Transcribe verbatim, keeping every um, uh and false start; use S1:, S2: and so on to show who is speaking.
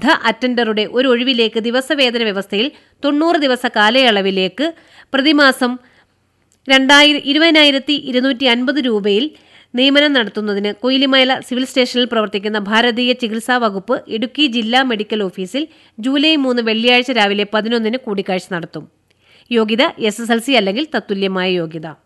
S1: വിരുദ്ധ അറ്റൻഡറുടെ ഒരു ഒഴിവിലേക്ക് ദിവസവേതന വ്യവസ്ഥയിൽ തൊണ്ണൂറ് ദിവസ കാലയളവിലേക്ക് പ്രതിമാസം രണ്ടായിരം ഇരുപതിനായിരത്തി ഇരുന്നൂറ്റി അൻപത് രൂപയിൽ നിയമനം നടത്തുന്നതിന് കൊയിലിമല സിവിൽ സ്റ്റേഷനിൽ പ്രവർത്തിക്കുന്ന ഭാരതീയ ചികിത്സാ വകുപ്പ് ഇടുക്കി ജില്ലാ മെഡിക്കൽ ഓഫീസിൽ ജൂലൈ മൂന്ന് വെള്ളിയാഴ്ച രാവിലെ പതിനൊന്നിന് കൂടിക്കാഴ്ച നടത്തും. യോഗ്യത എസ് എസ് എൽ സി അല്ലെങ്കിൽ തത്തുല്യമായ യോഗ്യത.